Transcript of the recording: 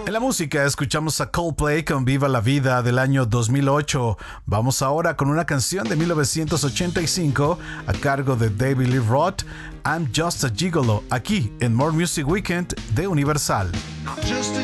En la música escuchamos a Coldplay con Viva la Vida del año 2008. Vamos ahora con una canción de 1985 a cargo de David Lee Roth, I'm Just a Gigolo, aquí en More Music Weekend de Universal.